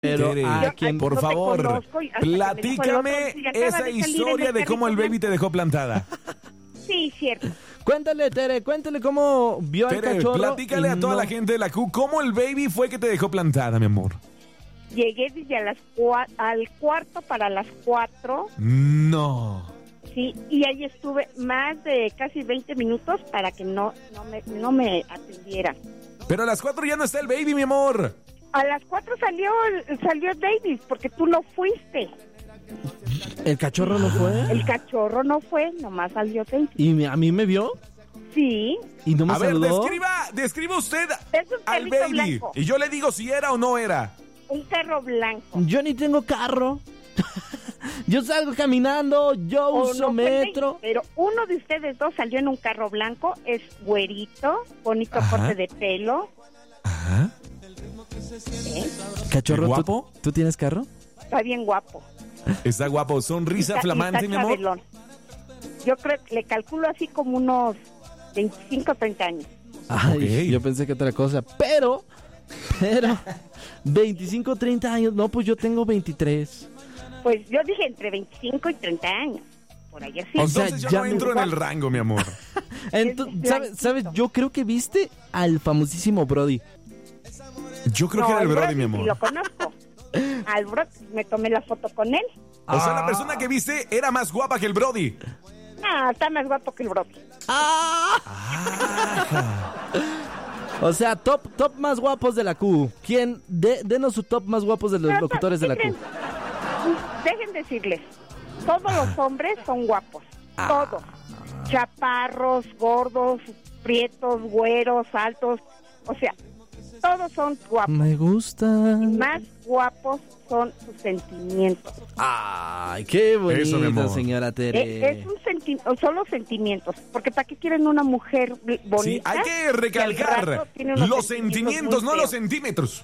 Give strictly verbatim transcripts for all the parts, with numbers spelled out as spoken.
Pero Tere, a quien, por no te favor, conozco y hasta que me platícame dijo el otro, "Sí, acaba esa de salir en historia el de cómo el carrito baby te dejó plantada. Sí, cierto. cuéntale, Tere, cuéntale cómo vio al Tere, cachorro. platícale y a toda no- la gente de la Q cómo el baby fue que te dejó plantada, mi amor. Llegué desde a las cua- al cuarto para las cuatro, No. sí, y ahí estuve más de casi veinte minutos para que no no me, no me atendieran. Pero a las cuatro ya no está el baby, mi amor. A las cuatro salió el- salió Davis, porque tú no fuiste. ¿El cachorro no fue? El cachorro no fue, nomás salió Davis. ¿Y me- a mí me vio? Sí, ¿Y no me A ver, saludó? describa, describa usted Es un al carrito baby. blanco. Y yo le digo si era o no era. un carro blanco. Yo ni tengo carro. Yo salgo caminando, yo O uso no fue Davis, metro. pero uno de ustedes dos salió en un carro blanco, es güerito, bonito Ajá. corte de pelo. Ajá. ¿eh? Cachorro, ¿tú- ¿Guapo? ¿tú tienes carro? Está bien guapo. Está guapo. Sonrisa Está- flamante, está mi amor. chabelón. Yo creo que le calculo así como unos veinticinco o treinta años. Ay, Ok. yo pensé que otra cosa. Pero, pero, veinticinco, treinta años. No, pues yo tengo veintitrés. Pues yo dije entre veinticinco y treinta años. Por ahí así. O sea, Entonces yo ya no me- entro en el rango, mi amor. Ento- Es ¿sabes, blanquito. ¿Sabes? Yo creo que viste al famosísimo Brody. Yo creo No, que era el al Brody, mi sí amor. lo conozco. Al Brody me tomé la foto con él. O sea, la persona que viste era más guapa que el Brody. Ah, está más guapo que el Brody. O sea, top, top más guapos de la Q. ¿Quién? De- denos su top más guapos de los Pero, locutores de la ¿qué Q. creen? Dejen decirles, todos los hombres son guapos. Todos. Chaparros, gordos, prietos, güeros, altos. O sea, todos son guapos. Me gusta. Más guapos son sus sentimientos. Ay, qué Eso, mi bonita, amor. señora Tere. Eh, es un senti son los sentimientos. Porque ¿para qué quieren una mujer bl- bonita? Sí, hay que que al recalcar rato tiene unos los sentimientos, muy no los feos, centímetros.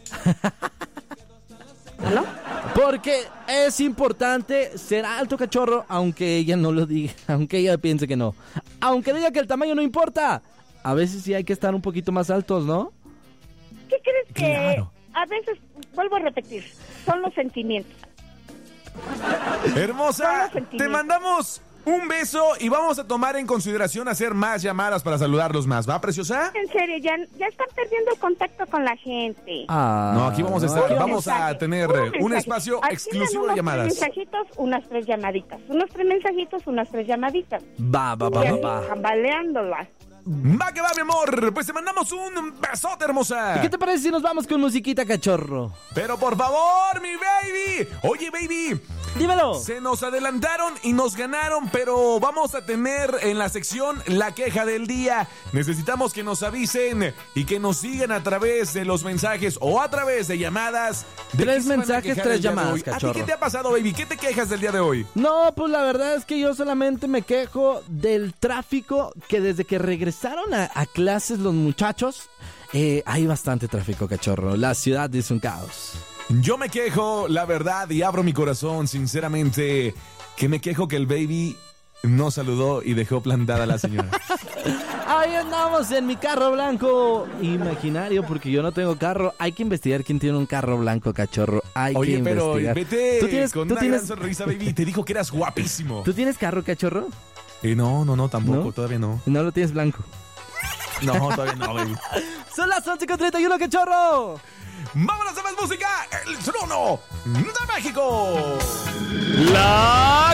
¿no? Porque es importante ser alto, cachorro, aunque ella no lo diga, aunque ella piense que no. Aunque diga que el tamaño no importa. A veces sí hay que estar un poquito más altos, ¿no? ¿Qué crees que Claro. a veces, vuelvo a repetir, son los sentimientos? Son Hermosa, los sentimientos. te mandamos un beso y vamos a tomar en consideración hacer más llamadas para saludarlos más. ¿Va, preciosa? En serio, ya, ya están perdiendo el contacto con la gente. Ah, No, aquí vamos a estar, Puro vamos a mensaje, tener puro un mensaje. espacio Aquí exclusivo dan de unos llamadas. tres mensajitos, unas tres llamaditas. Unos tres mensajitos, unas tres llamaditas. Va, va, va, Y va, así, va. Jambaleándolas. Va que va, mi amor. Pues te mandamos un besote, hermosa. ¿Y qué te parece si nos vamos con musiquita, cachorro? Pero por favor, mi baby. Oye, baby. Dímelo. Se nos adelantaron y nos ganaron, pero vamos a tener en la sección la queja del día. Necesitamos que nos avisen y que nos sigan a través de los mensajes o a través de llamadas. ¿De Tres qué se van a mensajes, quejar tres el día de llamadas, hoy? ¿A ti cachorro. qué te ha pasado, baby? ¿Qué te quejas del día de hoy? No, pues la verdad es que yo solamente me quejo del tráfico que desde que regresaron a, a clases los muchachos, eh, hay bastante tráfico, cachorro. La ciudad es un caos. Yo me quejo, la verdad, y abro mi corazón, sinceramente, que me quejo que el baby no saludó y dejó plantada a la señora. Ahí andamos en mi carro blanco imaginario, porque yo no tengo carro. Hay que investigar quién tiene un carro blanco, cachorro. Hay Oye, que pero investigar. vete ¿Tú tienes, con tú una tienes, gran sonrisa, baby. Te dijo que eras guapísimo. ¿Tú tienes carro, cachorro? Eh, no, no, no, tampoco, ¿No? todavía no. No lo tienes blanco. No, todavía no, baby. Son las once con treinta y uno, cachorro. ¡Vámonos a más música! ¡El trono de México! La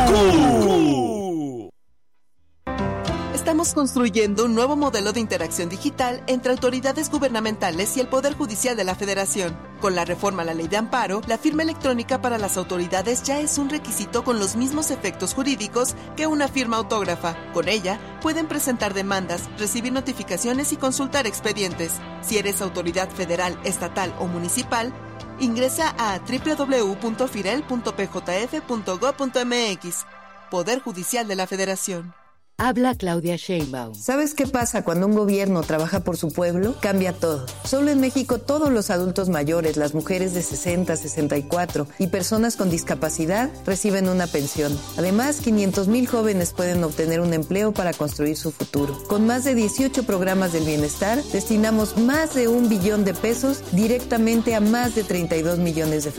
Q. Estamos construyendo un nuevo modelo de interacción digital entre autoridades gubernamentales y el Poder Judicial de la Federación. Con la reforma a la Ley de Amparo, la firma electrónica para las autoridades ya es un requisito con los mismos efectos jurídicos que una firma autógrafa. Con ella, pueden presentar demandas, recibir notificaciones y consultar expedientes. Si eres autoridad federal, estatal o municipal, ingresa a doble u doble u doble u punto firel punto p j f punto gob punto m x. Poder Judicial de la Federación. Habla Claudia Sheinbaum. ¿Sabes qué pasa cuando un gobierno trabaja por su pueblo? Cambia todo. Solo en México todos los adultos mayores, las mujeres de sesenta, sesenta y cuatro y personas con discapacidad reciben una pensión. Además, quinientos mil jóvenes pueden obtener un empleo para construir su futuro. Con más de dieciocho programas del bienestar, destinamos más de un billón de pesos directamente a más de treinta y dos millones de familias.